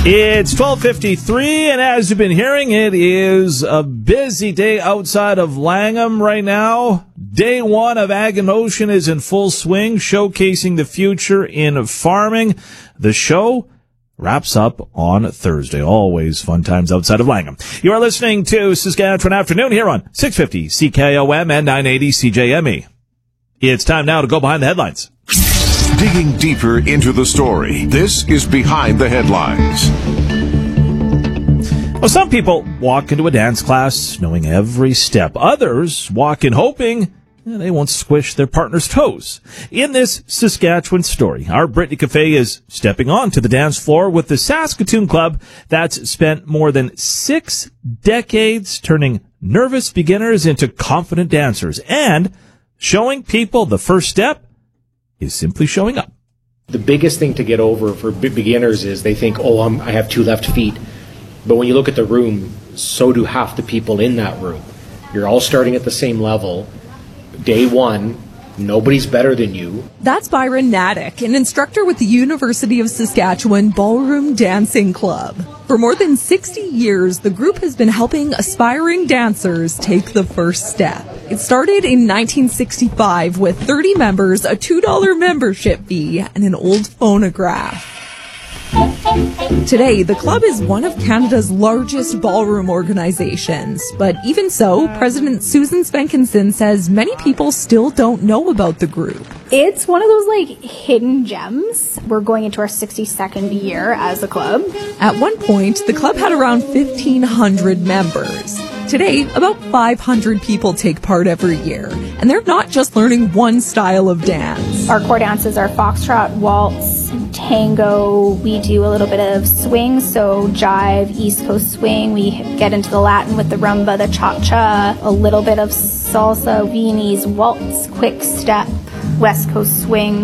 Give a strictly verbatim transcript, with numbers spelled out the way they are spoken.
It's twelve fifty-three, and as you've been hearing, it is a busy day outside of Langham right now. Day one of Ag in Motion is in full swing, showcasing the future in farming. The show wraps up on Thursday. Always fun times outside of Langham. You are listening to Saskatchewan Afternoon here on six fifty C K O M and nine eighty C J M E. It's time now to go behind the headlines. Digging deeper into the story, this is Behind the Headlines. Well, some people walk into a dance class knowing every step. Others walk in hoping they won't squish their partner's toes. In this Saskatchewan story, our Brittany Cafe is stepping onto the dance floor with the Saskatoon Club that's spent more than six decades turning nervous beginners into confident dancers and showing people the first step is simply showing up. The biggest thing to get over for beginners is they think, oh, I'm, I have two left feet. But when you look at the room, so do half the people in that room. You're all starting at the same level. Day one, nobody's better than you. That's Byron Nadek, an instructor with the University of Saskatchewan Ballroom Dancing Club. For more than sixty years, the group has been helping aspiring dancers take the first step. It started in nineteen sixty-five with thirty members, a two dollar membership fee, and an old phonograph. Today, the club is one of Canada's largest ballroom organizations. But even so, President Susan Svenkinson says many people still don't know about the group. It's one of those, like, hidden gems. We're going into our sixty-second year as a club. At one point, the club had around fifteen hundred members. Today, about five hundred people take part every year, and they're not just learning one style of dance. Our core dances are foxtrot, waltz, tango. We do a little bit of swing, so jive, East Coast swing. We get into the Latin with the rumba, the cha-cha, a little bit of salsa, Viennese waltz, quick step, West Coast swing.